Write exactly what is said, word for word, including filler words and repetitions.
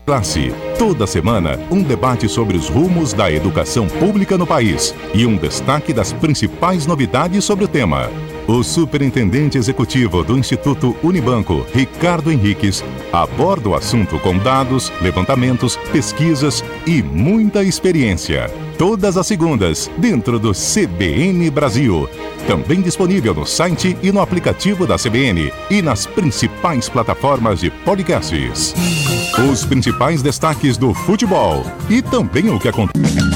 Classe. Toda semana, um debate sobre os rumos da educação pública no país e um destaque das principais novidades sobre o tema. O superintendente executivo do Instituto Unibanco, Ricardo Henriques, aborda o assunto com dados, levantamentos, pesquisas e muita experiência. Todas as segundas, dentro do C B N Brasil. Também disponível no site e no aplicativo da C B N e nas principais plataformas de podcasts. Os principais destaques do futebol e também o que acontece.